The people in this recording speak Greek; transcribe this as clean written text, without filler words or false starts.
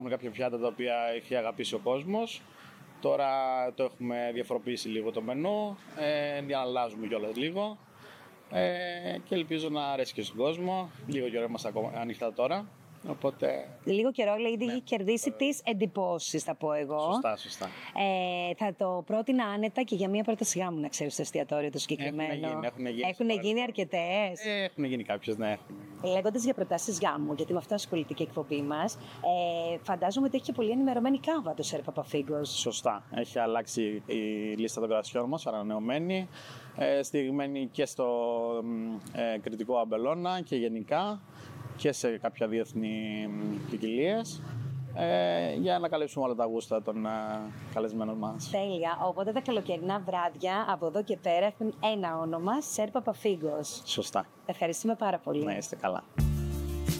Έχουμε κάποια πιάτα τα οποία έχει αγαπήσει ο κόσμος. Τώρα το έχουμε διαφοροποιήσει λίγο το μενού, αλλάζουμε κιόλας λίγο και ελπίζω να αρέσει και στον κόσμο. Λίγο καιρό είμαστε ακόμα ανοιχτά τώρα. Οπότε... Λίγο καιρό, λέει, ήδη έχει κερδίσει τις εντυπώσεις, θα πω εγώ. Σωστά. Θα το πρότεινα άνετα και για μία πρόταση γάμου, να ξέρεις, στο εστιατόριο το συγκεκριμένο. Έχουν γίνει αρκετές. Έχουν γίνει κάποιες, ναι. Λέγοντας για προτάσεις γάμου, γιατί με αυτό ασχολείται και η εκπομπή μας, φαντάζομαι ότι έχει και πολύ ενημερωμένη κάβα το Σερ Παπαφίγκος. Σωστά. Έχει αλλάξει η λίστα των κρασιών μας, ανανεωμένη, στηριγμένη και στο κριτικό αμπελώνα και γενικά και σε κάποια διεθνή ποικιλίες, για να καλύψουμε όλα τα γούστα των καλεσμένων μας. Τέλεια. Οπότε τα καλοκαιρινά βράδια από εδώ και πέρα έχουν ένα όνομα, Σερ Παπαφίγκος. Σωστά. Ευχαριστούμε πάρα πολύ. Να είστε καλά.